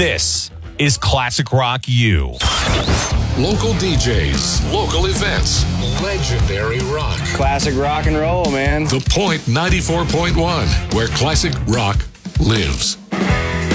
This is Classic Rock U. Local DJs, local events, legendary rock. Classic rock and roll, man. The Point 94.1, where classic rock lives.